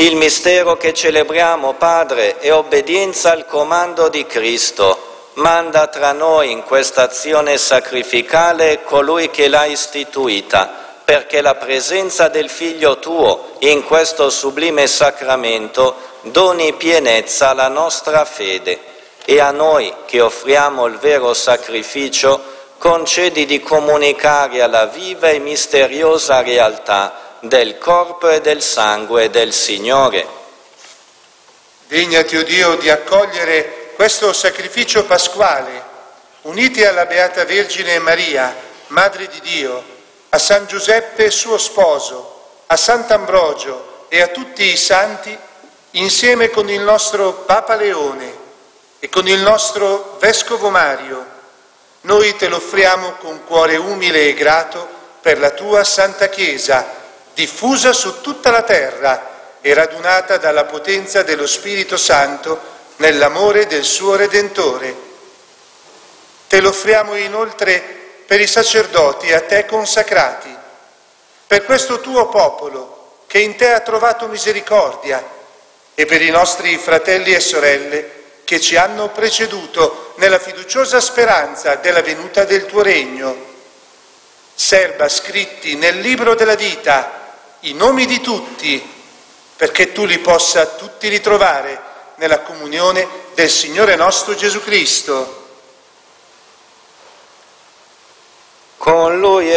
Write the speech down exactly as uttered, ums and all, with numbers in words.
Il mistero che celebriamo, Padre, è obbedienza al comando di Cristo. Manda tra noi in questa azione sacrificale colui che l'ha istituita, perché la presenza del Figlio tuo in questo sublime sacramento doni pienezza alla nostra fede, e a noi che offriamo il vero sacrificio concedi di comunicare alla viva e misteriosa realtà del corpo e del sangue del Signore. Degnati, o Dio, di accogliere questo sacrificio pasquale, uniti alla Beata Vergine Maria, Madre di Dio, a San Giuseppe suo sposo, a Sant'Ambrogio e a tutti i santi, insieme con il nostro Papa Leone e con il nostro Vescovo Mario, noi te lo offriamo con cuore umile e grato per la tua Santa Chiesa, diffusa su tutta la terra e radunata dalla potenza dello Spirito Santo nell'amore del suo Redentore. Te lo offriamo inoltre per i sacerdoti a te consacrati, per questo tuo popolo che in te ha trovato misericordia e per i nostri fratelli e sorelle che ci hanno preceduto nella fiduciosa speranza della venuta del tuo regno. Serba scritti nel libro della vita i nomi di tutti, perché tu li possa tutti ritrovare nella comunione del Signore nostro Gesù Cristo. Con Lui